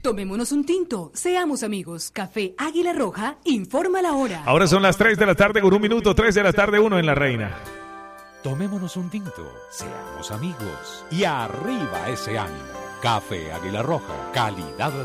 Tomémonos un tinto, seamos amigos. Café Águila Roja, informa la hora. Ahora son las 3 de la tarde con 1 minuto, 3 de la tarde 1 en La Reina. Tomémonos un tinto, seamos amigos y arriba ese ánimo. Café Águila Roja, calidad